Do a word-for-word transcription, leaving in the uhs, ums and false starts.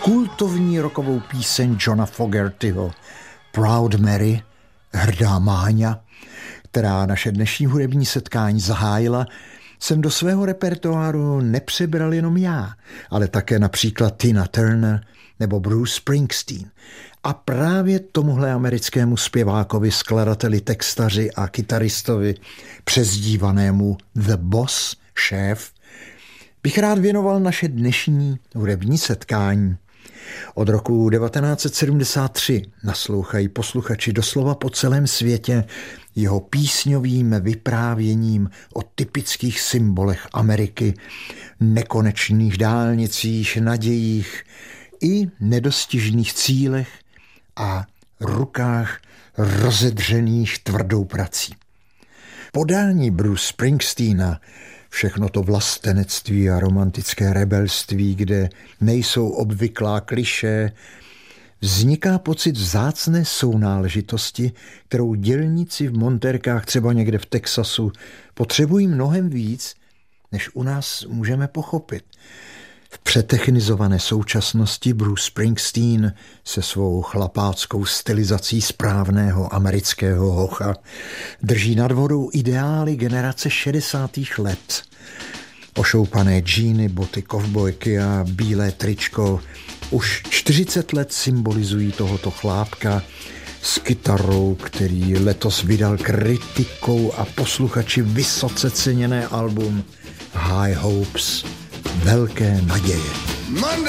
kultovní rockovou píseň Johna Fogertyho Proud Mary, hrdá Máňa, která naše dnešní hudební setkání zahájila, jsem do svého repertoáru nepřebral jenom já, ale také například Tina Turner nebo Bruce Springsteen. A právě tomuhle americkému zpěvákovi, skladateli, textaři a kytaristovi přezdívanému The Boss, šéf, bych rád věnoval naše dnešní hudební setkání. Od roku devatenáct set sedmdesát tři naslouchají posluchači doslova po celém světě jeho písňovým vyprávěním o typických symbolech Ameriky, nekonečných dálnicích, nadějích i nedostižných cílech a rukách rozedřených tvrdou prací. Podání Bruce Springsteena, všechno to vlastenectví a romantické rebelství, kde nejsou obvyklá klišé, vzniká pocit vzácné sounáležitosti, kterou dělníci v montérkách třeba někde v Texasu potřebují mnohem víc, než u nás můžeme pochopit. V přetechnizované současnosti Bruce Springsteen se svou chlapáckou stylizací správného amerického hocha drží nad vodou ideály generace šedesátých let. Ošoupané džíny, boty, kovbojky a bílé tričko už čtyřicet let symbolizují tohoto chlápka s kytarou, který letos vydal kritikou a posluchači vysoce ceněné album High Hopes, velké naděje.